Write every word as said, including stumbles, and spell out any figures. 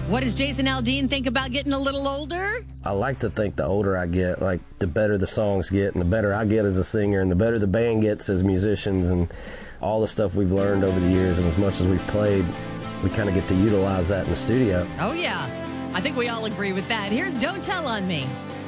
What does Jason Aldean think about getting a little older? I like to think the older I get, like the better the songs get and the better I get as a singer and the better the band gets as musicians and all the stuff we've learned over the years, and as much as we've played, we kind of get to utilize that in the studio. Oh, yeah. I think we all agree with that. Here's Don't Tell on Me.